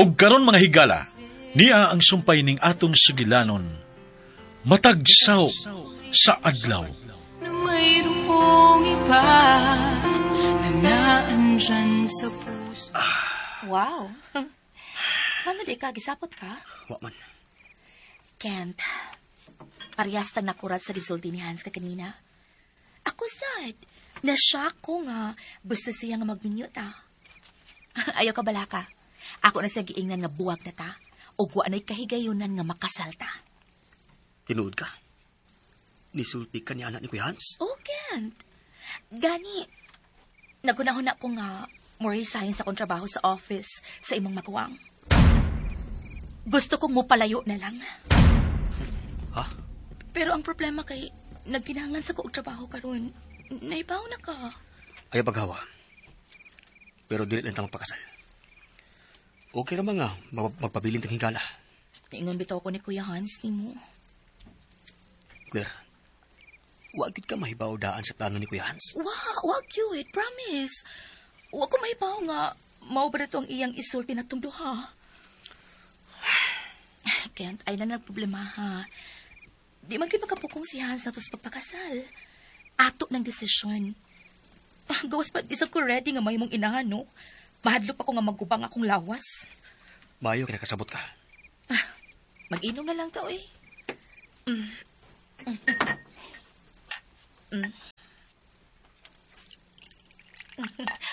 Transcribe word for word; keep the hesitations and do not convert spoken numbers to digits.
Og karon mga higala, niya ang sumpay ning atong sugilanon. Matagsaw sa adlaw. Na mayroong iba na naandyan sa puso. Wow. Ano di ka? Gisapot ka? Wa man. Kent, parehas tang nakurat sa resulti ni Hans ka kanina. Ako sad, na-shock ko nga gusto siya nga mag-mute ah. Ayaw ka bala ka. Ako na siya giingnan nga buwag na ta. O wa na'y kahigayunan nga makasal ta. Tinuod ka? Nisulti ka ni anak ni Kuya Hans? Oh, Kent. Gani, nagunahon ko nga more resign sa kontrabaho sa office sa imong maguwang. Gusto kong mupalayo na lang. Ha? Pero ang problema kay nagkinahanglan sa koong trabaho karon. Naibaw na ka. Ayaw paghawa. Pero dili lang tayong magpakasal. Okay naman nga, mag- magpabiling tang higala. Ingon bitaw ko ni Kuya Hans ni mo. Claire, wag ka mahibaw daan sa plano ni Kuya Hans. Wa, wag you it, promise. Wag ko mahibaw nga, mao ba na to ang iyang isulti na itong duha? Kent, ay na nagproblema ha. Di man kayo makapukong si Hans na to sa pagpakasal. Ato ng desisyon. Ah, gawas pa, isag ko ready nga may mong inahan, no? Mahadlo pa ko nga magubang akong lawas. Mayo, kinakasabot ka. Ah, mag-inom na lang to eh. Mm. Mm.